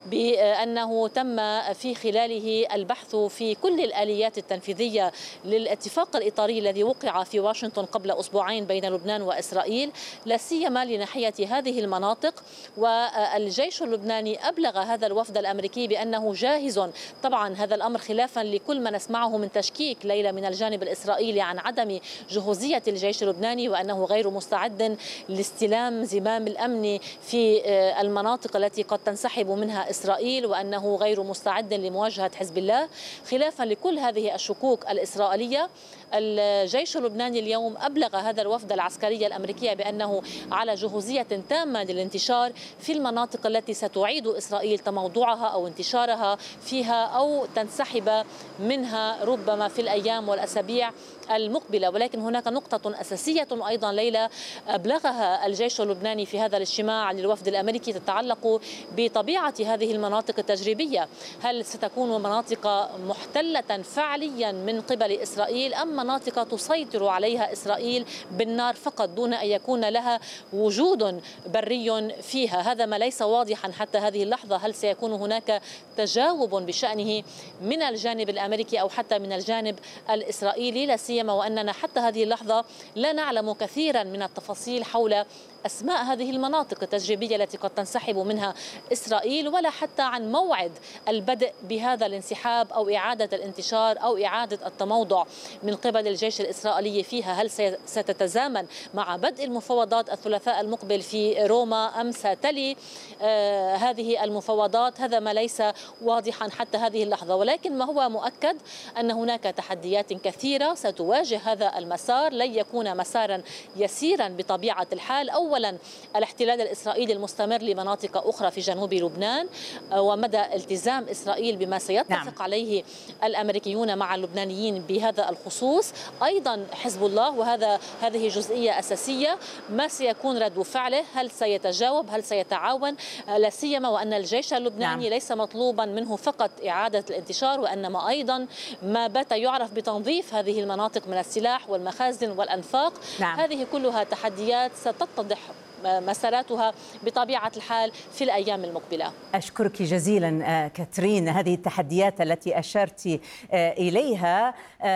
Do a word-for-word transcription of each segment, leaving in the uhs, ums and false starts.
بأنه تم في خلاله البحث في كل الآليات التنفيذية للاتفاق الإطاري الذي وقع في واشنطن قبل أسبوعين بين لبنان وإسرائيل، لا سيما لناحية هذه المناطق. والجيش اللبناني أبلغ هذا الوفد الأمريكي بأنه جاهز. طبعا هذا الأمر خلافا لكل ما نسمعه من تشكيك ليلى من الجانب الإسرائيلي عن عدم جهوزية الجيش اللبناني، وأنه غير مستعد لاستلام زمام الأمن في المناطق التي قد تنسحب منها إسرائيل، وأنه غير مستعد لمواجهة حزب الله. خلافا لكل هذه الشكوك الإسرائيلية، الجيش اللبناني اليوم أبلغ هذا الوفد العسكري الأمريكي بأنه على جهوزية تامة للانتشار في المناطق التي ستعيد إسرائيل تموضعها أو انتشارها فيها أو تنسحب منها ربما في الأيام والأسابيع المقبلة. ولكن هناك نقطة أساسية أيضا ليلى أبلغها الجيش اللبناني في هذا الاجتماع للوفد الأمريكي تتعلق بطبيعة هذه المناطق التجريبية. هل ستكون مناطق محتلة فعليا من قبل إسرائيل أم مناطق تسيطر عليها إسرائيل بالنار فقط دون أن يكون لها وجود بري فيها؟ هذا ما ليس واضحا حتى هذه اللحظة. هل سيكون هناك تجاوب بشأنه من الجانب الأمريكي أو حتى من الجانب الإسرائيلي؟ لا سيما وأننا حتى هذه اللحظة لا نعلم كثيرا من التفاصيل حول أسماء هذه المناطق التجريبية التي قد تنسحب منها إسرائيل، ولا حتى عن موعد البدء بهذا الانسحاب أو إعادة الانتشار أو إعادة التموضع من قبل الجيش الإسرائيلي فيها. هل ستتزامن مع بدء المفاوضات الثلاثاء المقبل في روما أم ستلي آه هذه المفاوضات؟ هذا ما ليس واضحا حتى هذه اللحظة. ولكن ما هو مؤكد أن هناك تحديات كثيرة ستواجه هذا المسار، لن يكون مسارا يسيرا بطبيعة الحال. أولا الاحتلال الإسرائيلي المستمر لمناطق أخرى في جنوب لبنان ومدى التزام إسرائيل بما سيتفق نعم. عليه الأمريكيون مع اللبنانيين بهذا الخصوص. أيضا حزب الله، وهذا هذه جزئية أساسية، ما سيكون رد فعله؟ هل سيتجاوب؟ هل سيتعاون؟ لا سيما وأن الجيش اللبناني نعم. ليس مطلوبا منه فقط إعادة الانتشار، وإنما أيضا ما بات يعرف بتنظيف هذه المناطق من السلاح والمخازن والأنفاق نعم. هذه كلها تحديات ستتضح مساراتها بطبيعة الحال في الأيام المقبلة. أشكرك جزيلا كاترين. هذه التحديات التي أشرت إليها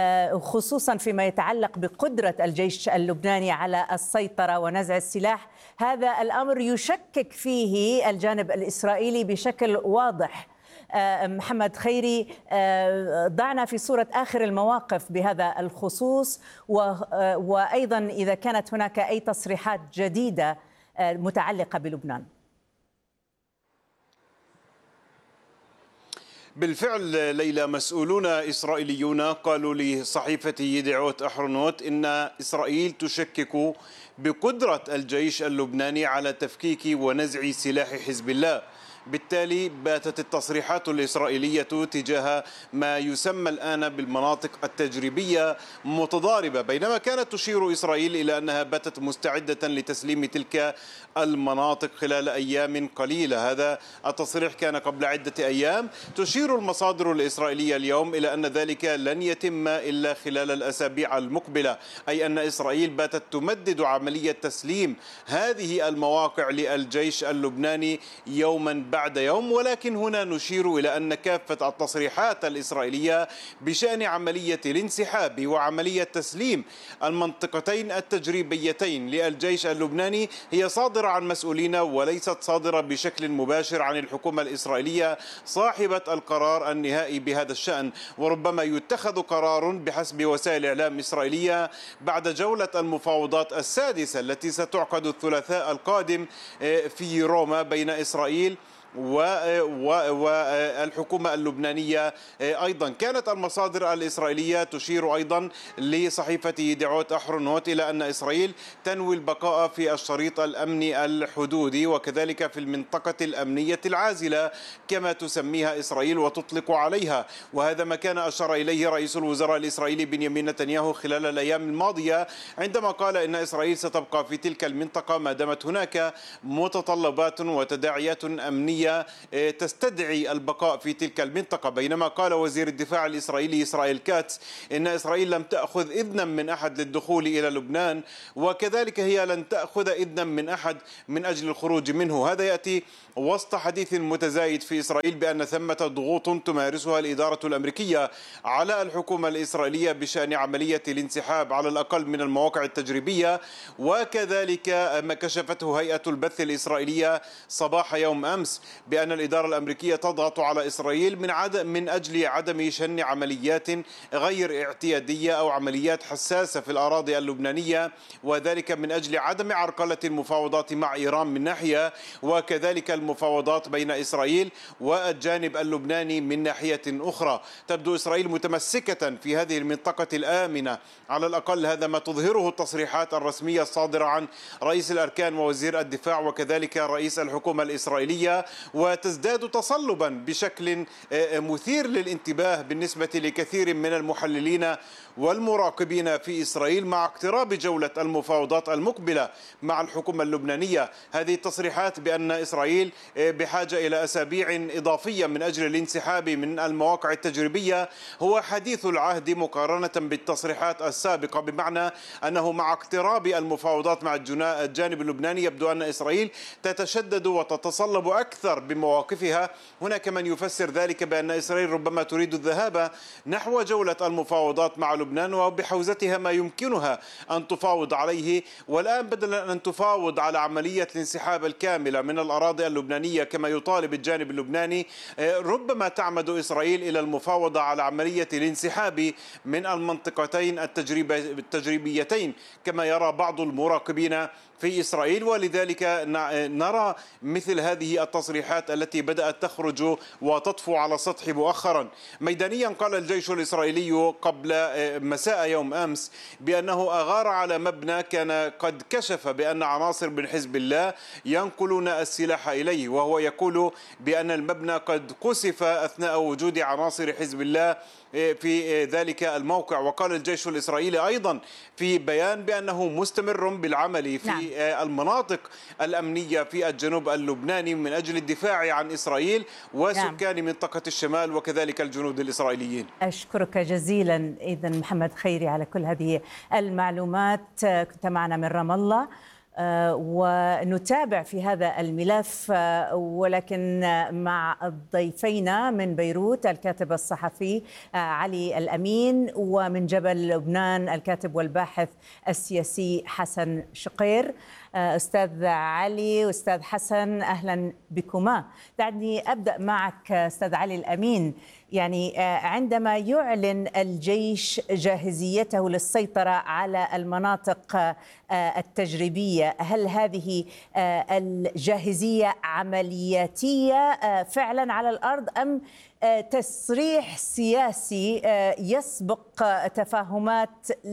خصوصا فيما يتعلق بقدرة الجيش اللبناني على السيطرة ونزع السلاح، هذا الأمر يشكك فيه الجانب الإسرائيلي بشكل واضح. محمد خيري، ضعنا في صورة آخر المواقف بهذا الخصوص، وأيضا إذا كانت هناك أي تصريحات جديدة متعلقة بلبنان. بالفعل ليلى، مسؤولون إسرائيليون قالوا لصحيفة يدعوت أحرنوت إن إسرائيل تشكك بقدرة الجيش اللبناني على تفكيك ونزع سلاح حزب الله. بالتالي باتت التصريحات الإسرائيلية تجاه ما يسمى الآن بالمناطق التجريبية متضاربة، بينما كانت تشير إسرائيل إلى أنها باتت مستعدة لتسليم تلك المناطق خلال أيام قليلة. هذا التصريح كان قبل عدة أيام. تشير المصادر الإسرائيلية اليوم إلى أن ذلك لن يتم إلا خلال الأسابيع المقبلة، أي أن إسرائيل باتت تمدد عملية تسليم هذه المواقع للجيش اللبناني يوما بعد يوم. ولكن هنا نشير إلى أن كافة التصريحات الإسرائيلية بشأن عملية الانسحاب وعملية تسليم المنطقتين التجريبيتين للجيش اللبناني هي صادرة عن مسؤولين وليست صادرة بشكل مباشر عن الحكومة الإسرائيلية صاحبة القرار النهائي بهذا الشأن. وربما يتخذ قرار بحسب وسائل إعلام إسرائيلية بعد جولة المفاوضات السادسة التي ستعقد الثلاثاء القادم في روما بين إسرائيل والحكومة اللبنانية. أيضا كانت المصادر الإسرائيلية تشير أيضا لصحيفة يدعوت أحرنوت إلى أن إسرائيل تنوي البقاء في الشريط الأمني الحدودي وكذلك في المنطقة الأمنية العازلة كما تسميها إسرائيل وتطلق عليها. وهذا ما كان أشار إليه رئيس الوزراء الإسرائيلي بنيامين نتنياهو خلال الأيام الماضية عندما قال إن إسرائيل ستبقى في تلك المنطقة ما دامت هناك متطلبات وتداعيات أمنية اللبنانية تستدعي البقاء في تلك المنطقة، بينما قال وزير الدفاع الإسرائيلي إسرائيل كاتس إن إسرائيل لم تأخذ إذنا من أحد للدخول إلى لبنان، وكذلك هي لن تأخذ إذنا من أحد من أجل الخروج منه. هذا يأتي وسط حديث متزايد في إسرائيل بأن ثمة ضغوط تمارسها الإدارة الأمريكية على الحكومة الإسرائيلية بشأن عملية الانسحاب على الأقل من المواقع التجريبية، وكذلك ما كشفته هيئة البث الإسرائيلية صباح يوم أمس بأن الإدارة الأمريكية تضغط على إسرائيل من عدم من أجل عدم شن عمليات غير اعتيادية أو عمليات حساسة في الأراضي اللبنانية، وذلك من أجل عدم عرقلة المفاوضات مع إيران من ناحية، وكذلك المفاوضات بين إسرائيل والجانب اللبناني من ناحية أخرى. تبدو إسرائيل متمسكة في هذه المنطقة الآمنة، على الأقل هذا ما تظهره التصريحات الرسمية الصادرة عن رئيس الأركان ووزير الدفاع وكذلك رئيس الحكومة الإسرائيلية، وتزداد تصلبا بشكل مثير للانتباه بالنسبة لكثير من المحللين والمراقبين في إسرائيل مع اقتراب جولة المفاوضات المقبلة مع الحكومة اللبنانية. هذه التصريحات بأن إسرائيل بحاجة إلى أسابيع إضافية من أجل الانسحاب من المواقع التجريبية هو حديث العهد مقارنة بالتصريحات السابقة، بمعنى أنه مع اقتراب المفاوضات مع الجانب اللبناني يبدو أن إسرائيل تتشدد وتتصلب أكثر بمواقفها. هناك من يفسر ذلك بأن إسرائيل ربما تريد الذهاب نحو جولة المفاوضات مع لبنان وبحوزتها ما يمكنها أن تفاوض عليه، والآن بدلا أن تفاوض على عملية الانسحاب الكاملة من الأراضي اللبنانية كما يطالب الجانب اللبناني، ربما تعمد إسرائيل إلى المفاوضة على عملية الانسحاب من المنطقتين التجريبيتين كما يرى بعض المراقبين في إسرائيل. ولذلك نرى مثل هذه التصريحات التي بدأت تخرج وتطفو على السطح مؤخرا. ميدانيا قال الجيش الإسرائيلي قبل مساء يوم أمس بأنه أغار على مبنى كان قد كشف بأن عناصر من حزب الله ينقلون السلاح إليه، وهو يقول بأن المبنى قد قصف أثناء وجود عناصر حزب الله في ذلك الموقع. وقال الجيش الإسرائيلي أيضا في بيان بأنه مستمر بالعمل في نعم. المناطق الأمنية في الجنوب اللبناني من أجل الدفاع عن إسرائيل وسكان نعم. منطقة الشمال وكذلك الجنود الإسرائيليين. أشكرك جزيلا إذا محمد خيري على كل هذه المعلومات. كنت معنا من رام الله ونتابع في هذا الملف، ولكن مع ضيفينا من بيروت الكاتب الصحفي علي الأمين، ومن جبل لبنان الكاتب والباحث السياسي حسن شقير. أستاذ علي وأستاذ حسن، أهلا بكما. دعني أبدأ معك أستاذ علي الأمين. يعني عندما يعلن الجيش جاهزيته للسيطرة على المناطق التجريبية، هل هذه الجاهزية عملياتية فعلا على الأرض أم تصريح سياسي يسبق تفاهمات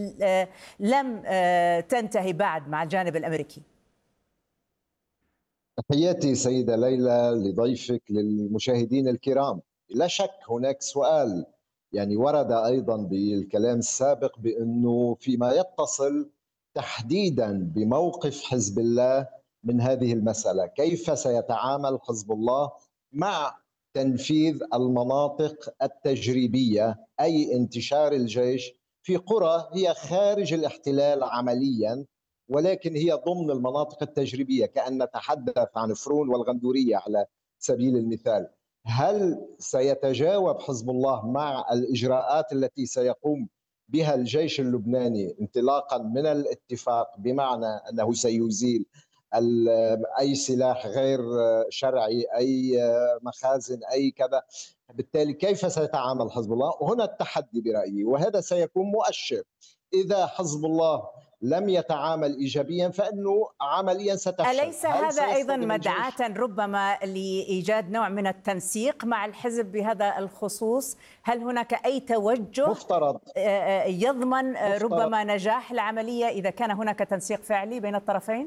لم تنتهي بعد مع الجانب الأمريكي؟ تحياتي سيدة ليلى لضيفك للمشاهدين الكرام. لا شك هناك سؤال يعني ورد أيضا بالكلام السابق بأنه فيما يتصل تحديدا بموقف حزب الله من هذه المسألة، كيف سيتعامل حزب الله مع تنفيذ المناطق التجريبية، أي انتشار الجيش في قرى هي خارج الاحتلال عمليا ولكن هي ضمن المناطق التجريبية، كأن نتحدث عن فرون والغندورية على سبيل المثال. هل سيتجاوب حزب الله مع الإجراءات التي سيقوم بها الجيش اللبناني انطلاقا من الاتفاق، بمعنى أنه سيزيل أي سلاح غير شرعي، أي مخازن، أي كذا؟ بالتالي كيف سيتعامل حزب الله؟ وهنا التحدي برأيي، وهذا سيكون مؤشر. إذا حزب الله لم يتعامل إيجابيا فإنه عمليا ستفشل. أليس هذا أيضا مدعاة ربما لإيجاد نوع من التنسيق مع الحزب بهذا الخصوص؟ هل هناك أي توجه مفترض يضمن مفترض. ربما نجاح العملية إذا كان هناك تنسيق فعلي بين الطرفين؟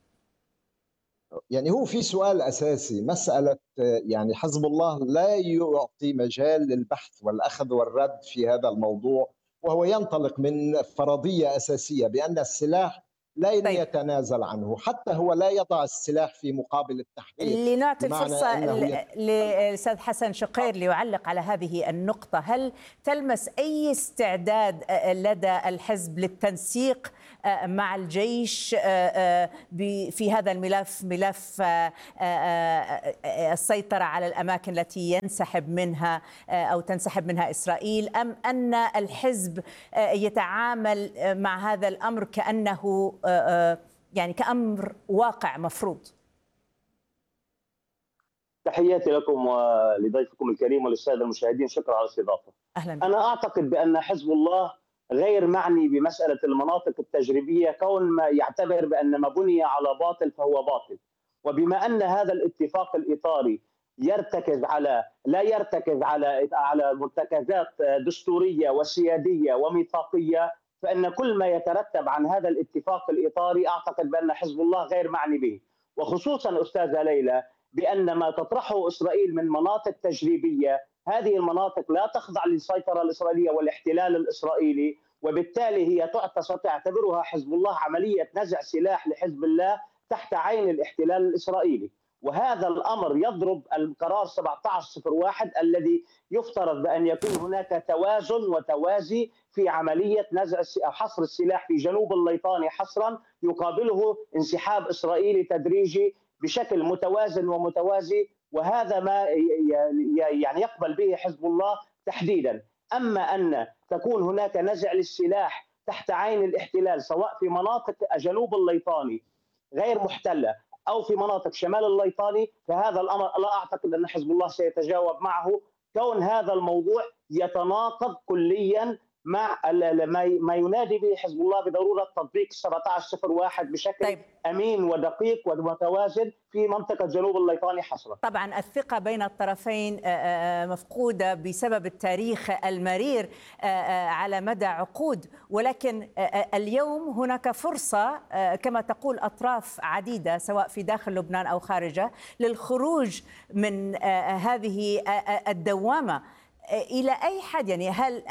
يعني هو في سؤال أساسي، مسألة يعني حزب الله لا يعطي مجال للبحث والأخذ والرد في هذا الموضوع، وهو ينطلق من فرضية أساسية بأن السلاح لن طيب. يتنازل عنه، حتى هو لا يضع السلاح في مقابل التحقيق. لنعطي الفرصة للأستاذ حسن شقير ليعلق على هذه النقطة. هل تلمس أي استعداد لدى الحزب للتنسيق مع الجيش في هذا الملف، ملف السيطرة على الأماكن التي ينسحب منها أو تنسحب منها إسرائيل، أم أن الحزب يتعامل مع هذا الأمر كأنه يعني كأمر واقع مفروض؟ تحياتي لكم ولضيفكم الكريم وللساده المشاهدين، شكرا على الاستضافه. اهلا بك. انا اعتقد بان حزب الله غير معني بمساله المناطق التجريبيه، كون ما يعتبر بان ما بني على باطل فهو باطل، وبما ان هذا الاتفاق الاطاري يرتكز على لا يرتكز على على مرتكزات دستوريه وسياديه وميثاقيه، فان كل ما يترتب عن هذا الاتفاق الاطاري اعتقد بان حزب الله غير معني به، وخصوصا استاذه ليلى بأن ما تطرحه إسرائيل من مناطق تجريبية، هذه المناطق لا تخضع للسيطرة الإسرائيلية والاحتلال الإسرائيلي، وبالتالي هي تعتبرها حزب الله عملية نزع سلاح لحزب الله تحت عين الاحتلال الإسرائيلي. وهذا الأمر يضرب القرار سبعة عشر صفر واحد الذي يفترض بأن يكون هناك توازن وتوازي في عملية نزع أو حصر السلاح في جنوب الليطاني حصرا، يقابله انسحاب إسرائيلي تدريجي بشكل متوازن ومتوازي، وهذا ما يعني يقبل به حزب الله تحديدا. أما أن تكون هناك نزع للسلاح تحت عين الاحتلال سواء في مناطق جنوب الليطاني غير محتلة أو في مناطق شمال الليطاني، فهذا الأمر لا أعتقد أن حزب الله سيتجاوب معه، كون هذا الموضوع يتناقض كليا مع ما ينادي به حزب الله بضروره تطبيق سبعة عشر صفر واحد بشكل طيب. امين ودقيق ومتوازن في منطقه جنوب الليطاني حصرا. طبعا الثقه بين الطرفين مفقوده بسبب التاريخ المرير على مدى عقود، ولكن اليوم هناك فرصه كما تقول اطراف عديده سواء في داخل لبنان او خارجه للخروج من هذه الدوامه. الى اي حد يعني هل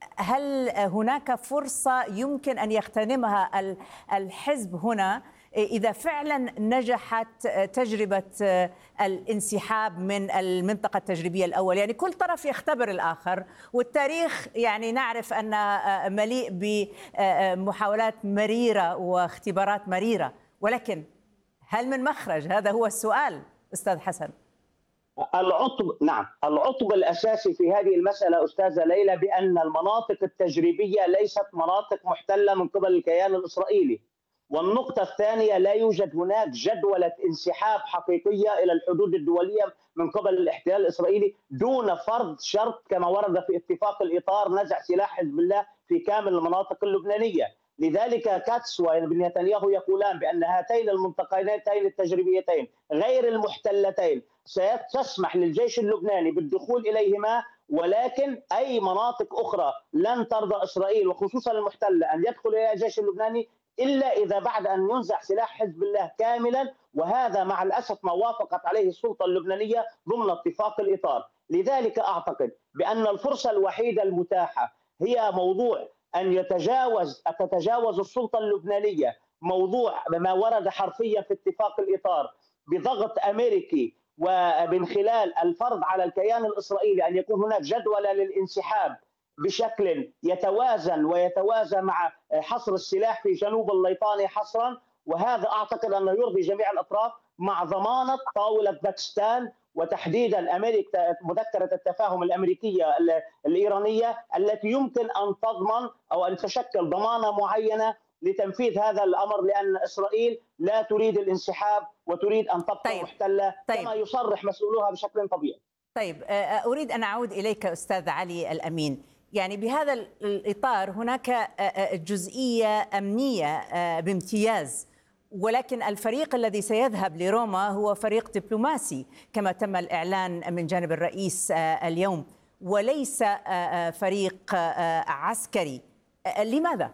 هل هناك فرصة يمكن أن يغتنمها الحزب هنا إذا فعلا نجحت تجربة الانسحاب من المنطقة التجريبية الأول؟ يعني كل طرف يختبر الآخر، والتاريخ يعني نعرف أن مليء بمحاولات مريرة واختبارات مريرة، ولكن هل من مخرج؟ هذا هو السؤال أستاذ حسن. العطب نعم العطب الأساسي في هذه المسألة أستاذة ليلى بأن المناطق التجريبية ليست مناطق محتلة من قبل الكيان الإسرائيلي، والنقطة الثانية لا يوجد هناك جدولة انسحاب حقيقية إلى الحدود الدولية من قبل الاحتلال الإسرائيلي دون فرض شرط كما ورد في اتفاق الإطار نزع سلاح حزب الله في كامل المناطق اللبنانية. لذلك كاتس وبن نتنياهو يقولان بأن هاتين المنطقتين التجريبيتين غير المحتلتين ستسمح للجيش اللبناني بالدخول إليهما، ولكن أي مناطق أخرى لن ترضى إسرائيل وخصوصا المحتلة أن يدخل إليها الجيش اللبناني إلا إذا بعد أن ينزع سلاح حزب الله كاملا، وهذا مع الأسف ما وافقت عليه السلطة اللبنانية ضمن اتفاق الإطار. لذلك أعتقد بأن الفرصة الوحيدة المتاحة هي موضوع أن يتجاوز تتجاوز السلطة اللبنانية موضوع ما ورد حرفيا في اتفاق الإطار بضغط أمريكي، ومن خلال الفرض على الكيان الإسرائيلي أن يكون هناك جدولة للانسحاب بشكل يتوازن ويتوازى مع حصر السلاح في جنوب الليطاني حصرا، وهذا أعتقد أنه يرضي جميع الأطراف مع ضمانة طاولة باكستان وتحديدا أمريكا مذكرة التفاهم الأمريكية الإيرانية التي يمكن أن تضمن أو أن تشكل ضمانة معينة لتنفيذ هذا الأمر، لأن إسرائيل لا تريد الانسحاب وتريد أن تبقى طيب. محتلة طيب. كما يصرح مسؤولوها بشكل طبيعي. طيب أريد أن أعود إليك أستاذ علي الأمين. يعني بهذا الإطار هناك جزئية أمنية بامتياز، ولكن الفريق الذي سيذهب لروما هو فريق دبلوماسي كما تم الإعلان من جانب الرئيس اليوم، وليس فريق عسكري. لماذا؟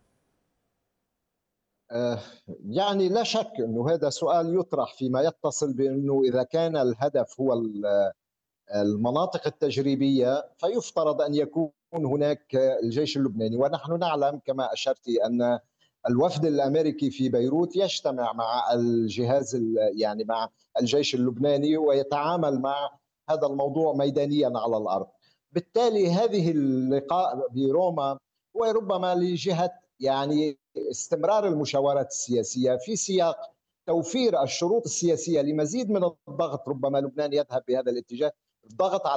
يعني لا شك أنه هذا سؤال يطرح فيما يتصل بأنه إذا كان الهدف هو المناطق التجريبية فيفترض أن يكون هناك الجيش اللبناني، ونحن نعلم كما أشرت أن الوفد الامريكي في بيروت يجتمع مع الجهاز يعني مع الجيش اللبناني ويتعامل مع هذا الموضوع ميدانيا على الارض. بالتالي هذه اللقاء بروما هو ربما لجهه يعني استمرار المشاورات السياسيه في سياق توفير الشروط السياسيه لمزيد من الضغط، ربما لبنان يذهب بهذا الاتجاه، الضغط على